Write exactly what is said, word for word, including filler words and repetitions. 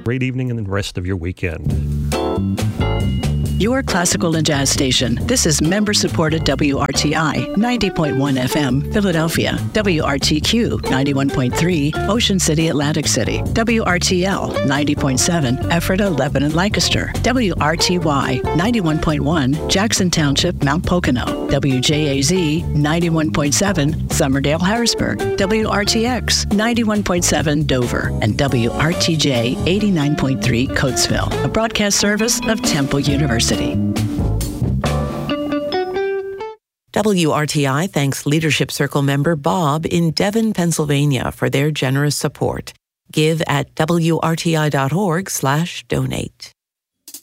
Great evening and the rest of your weekend. Your classical and jazz station. This is member-supported W R T I, ninety point one F M, Philadelphia. W R T Q, ninety-one point three, Ocean City, Atlantic City. W R T L, ninety point seven, Ephrata, Lebanon, Lancaster. W R T Y, ninety-one point one, Jackson Township, Mount Pocono. W J A Z, ninety-one point seven, Summerdale, Harrisburg. W R T X, ninety-one point seven, Dover. And W R T J, eighty-nine point three, Coatesville. A broadcast service of Temple University. W R T I thanks Leadership Circle member Bob in Devon, Pennsylvania for their generous support. Give at W R T I dot org slash donate.